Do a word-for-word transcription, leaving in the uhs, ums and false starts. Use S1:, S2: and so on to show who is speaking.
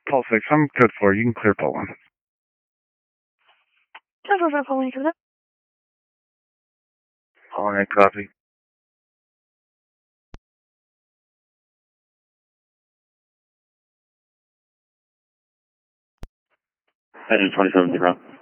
S1: Paul six, I'm code four. You can clear Paul one.
S2: ten four five, Paul one, coming up.
S1: Paul one, copy.
S3: Engine twenty-seven zero.